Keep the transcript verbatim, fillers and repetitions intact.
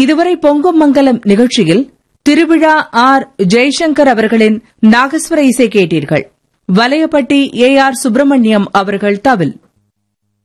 இதுவரை பொங்கும் மங்கலம் நிகழ்ச்சியில் திருவிழா ஆர் ஜெய்சங்கர் அவர்களின் நாகஸ்வர இசை கேட்டீர்கள். வலையப்பட்டி ஏ ஆர் சுப்பிரமணியம் அவர்கள் தவில்.